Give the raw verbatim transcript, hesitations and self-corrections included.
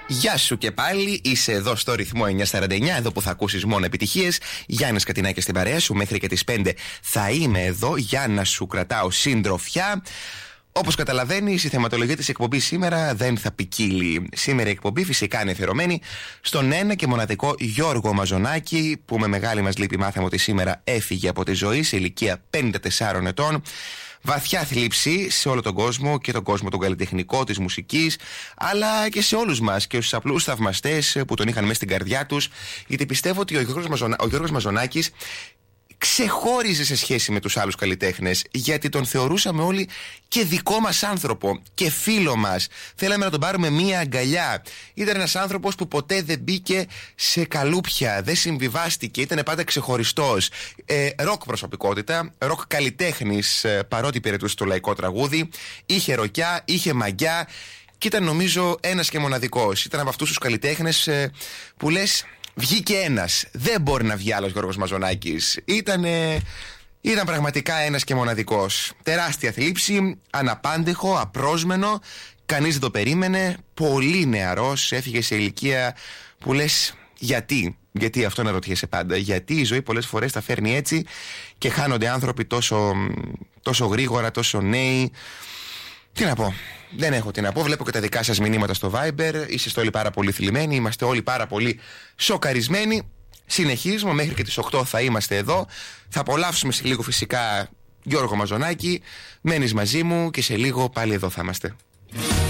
Γεια σου και πάλι, είσαι εδώ στο ρυθμό εννιακόσια σαράντα εννιά, εδώ που θα ακούσεις μόνο επιτυχίες. Γιάννης Κατινάκης στην παρέα σου, μέχρι και τις πέντε θα είμαι εδώ για να σου κρατάω συντροφιά. Όπως καταλαβαίνεις, η θεματολογία της εκπομπής σήμερα δεν θα ποικίλει. Σήμερα η εκπομπή φυσικά είναι αφιερωμένη στον ένα και μοναδικό Γιώργο Μαζονάκη, που με μεγάλη μας λύπη μάθαμε ότι σήμερα έφυγε από τη ζωή σε ηλικία πενήντα τεσσάρων ετών. Βαθιά θλίψη σε όλο τον κόσμο και τον κόσμο τον καλλιτεχνικό της μουσικής, αλλά και σε όλους μας και στους απλούς θαυμαστές που τον είχαν μέσα στην καρδιά τους, γιατί πιστεύω ότι ο Γιώργος, Μαζονα... ο Γιώργος Μαζονάκης ξεχώριζε σε σχέση με τους άλλους καλλιτέχνες, γιατί τον θεωρούσαμε όλοι και δικό μας άνθρωπο και φίλο μας. Θέλαμε να τον πάρουμε μία αγκαλιά. Ήταν ένας άνθρωπος που ποτέ δεν μπήκε σε καλούπια, δεν συμβιβάστηκε, ήταν πάντα ξεχωριστός. Ε, ροκ προσωπικότητα, ροκ καλλιτέχνης, ε, παρότι υπηρετούσε το λαϊκό τραγούδι, είχε ροκιά, είχε μαγιά και ήταν νομίζω ένας και μοναδικός. Ήταν από αυτούς τους καλλιτέχνες ε, που λες, βγήκε ένας. Δεν μπορεί να βγει άλλος Γιώργος Μαζονάκης. Ήτανε, ήταν πραγματικά ένας και μοναδικός. Τεράστια θλίψη, αναπάντεχο, απρόσμενο. Κανείς δεν το περίμενε. Πολύ νεαρός. Έφυγε σε ηλικία που λες γιατί. Γιατί αυτό να ρωτιέσαι πάντα. Γιατί η ζωή πολλές φορές τα φέρνει έτσι και χάνονται άνθρωποι τόσο, τόσο γρήγορα, τόσο νέοι. Τι να πω. Δεν έχω τι να πω. Βλέπω και τα δικά σας μηνύματα στο Viber. Είστε όλοι πάρα πολύ θλιμμένοι. Είμαστε όλοι πάρα πολύ σοκαρισμένοι. Συνεχίζουμε. Μέχρι και τις οκτώ θα είμαστε εδώ. Θα απολαύσουμε σε λίγο φυσικά Γιώργο Μαζονάκη. Μένεις μαζί μου και σε λίγο πάλι εδώ θα είμαστε.